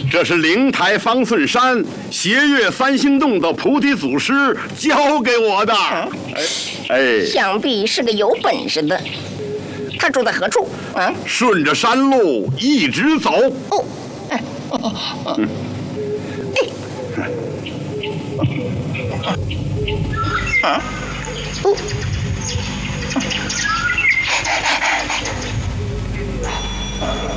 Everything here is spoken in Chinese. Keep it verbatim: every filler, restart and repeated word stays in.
这是灵台方寸山斜月三星洞的菩提祖师教给我的。哎，哎， 想必是个有本事的。他住在何处？啊， 顺着山路一直走。 哦，哎，嗯，哎，啊，哦。